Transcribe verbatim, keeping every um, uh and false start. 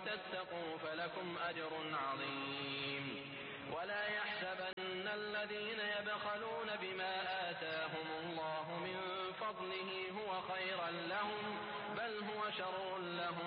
وتتقوا فلكم أجر عظيم. ولا يحسبن الذين يبخلون بما آتاهم الله من فضله هو خيرا لهم، بل هو شر لهم